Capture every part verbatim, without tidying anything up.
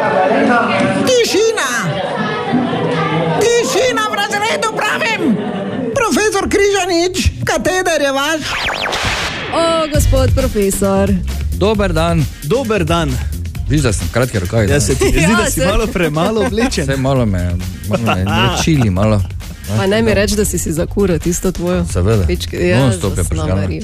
Tišina! Tišina v razredu, pravim! Profesor Križanič, kateder je vaš? O, gospod profesor. Dober dan. Dober dan. Viš, da sem kratki rokavi. Ja, se ti zdi, Ja, da si se- malo premalo oblečen. Vse malo me, malo me rečili, malo. Pa naj mi reč, da si si zakuril tisto tvojo. Seveda. Pičke, ja, Non stop je zasna prižgano. Marija.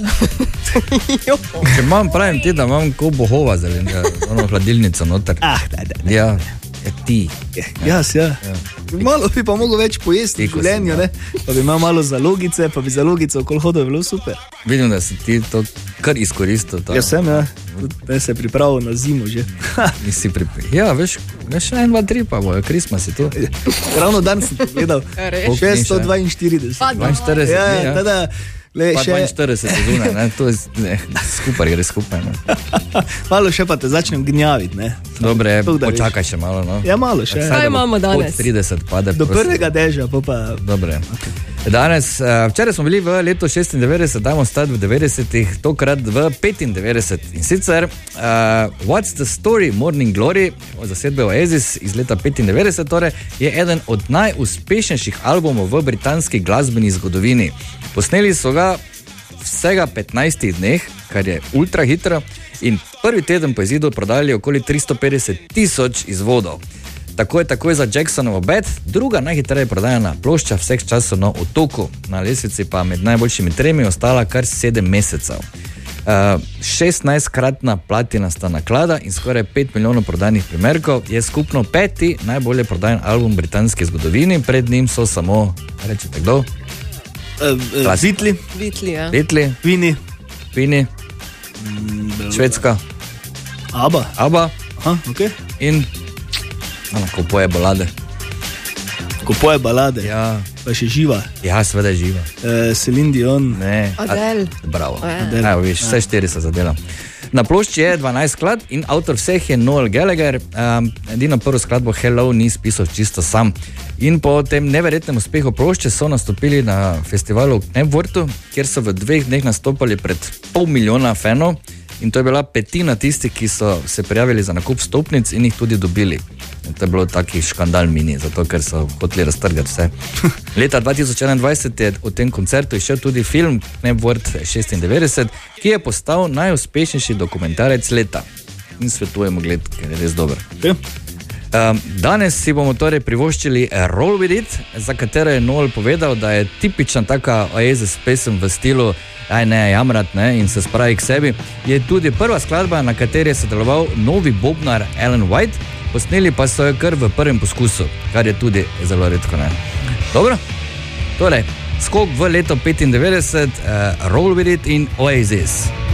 Ker imam, pravim ti, da imam ko bohova zelenega, ono hladilnico noter. Ah, da, da. Ja, ja ti. Jaz, ja. Malo bi pa mogel več pojesti v Ti, ko življenju, si, ne? Pa bi imel malo zalogice, pa bi zalogice okoli hodil, bilo super. Vidim, da si ti to kar izkoristil. To. Jaz sem, ja. Da se pripravil na zimo že. Nisi pripe... Ja, veš, veš, en, dva, tri pa bojo, Christmas je tu. Ravno dan sem pogledal. Res? šeststo dvainštirideset. Pa dvainštirideset Ja, dni, ja. tada, le, Pa še, dvainštirideset je zunaj, ne, to je, ne, skupaj gre skupaj, ne. malo še pa te začnem gnjaviti, ne. Dobre, Tako da veš. počakaj še malo, no. Ja, malo še. Vsaj, Kaj da bo imamo danes? Pod trideset pade. Do prosim. prvega dežja, pa pa... Dobre. Danes, uh, včeraj smo bili v letu šestindevetdeset, dajmo stati v devetdesetih, tokrat v petindevetdeset. In sicer uh, What's the Story Morning Glory od zasedbe Oasis iz leta petindevetdeset torej, je eden od najuspešnejših albumov v britanski glasbeni zgodovini. Posneli so ga vsega petnajstih dneh, kar je ultra hitro, in prvi teden po izidu prodali okoli tristo petdeset tisoč izvodov. Tako je takoj za Jacksonovo Bad, druga najhitreje prodajana plošča vseh časov na otoku. Na lestvici pa med najboljšimi tremi ostala kar sedem mesecev. Uh, šestnajstkratna platinasta naklada in skoraj pet milijonov prodajnih primerkov je skupno peti najbolje prodajan album v britanski zgodovini. Pred njim so samo, rečete kdo? Uh, Vitli, Vitli, ja. Beatles, Vini, Vini, Švedska, Aba. ABBA Aha, okej. in ono, ko poje balade. Ko poje balade, Ja, pa še živa. ja, seveda je živa. Uh, Celine Dion. Ne. Adele. A, bravo. Ja. Evo, viš, vse štiri se zadela. Na plošči je dvanajst skladb in avtor vseh je Noel Gallagher. Um, edino prvo skladbo Hello ni spisal čisto sam. In po tem neverjetnem uspehu plošče so nastopili na festivalu v Knebworthu, kjer so v dveh dneh nastopali pred pol milijona fanov. In to je bila petina tistih, ki so se prijavili za nakup stopnic in jih tudi dobili. In to je bilo taki škandal mini, zato ker so hoteli raztrgati vse. Leta dva tisoč enaindvajset je v tem koncertu išel tudi film Knebworth šestindevetdeset, ki je postal najuspešnejši dokumentarec leta. In svetujemo gled, ker je res dober. Okay. Um, danes si bomo torej privoščili Roll With It, za katero je Noel povedal, da je tipična taka Oasis pesem v stilu aj ne jamrat, ne, in se spravi k sebi. Je tudi prva skladba, na kateri je sodeloval novi bobnar Alan White, posneli pa so jo kar v prvem poskusu, kar je tudi zelo redko, ne. Dobro, torej, skok v leto petindevetdeset, uh, Roll With It in Oasis.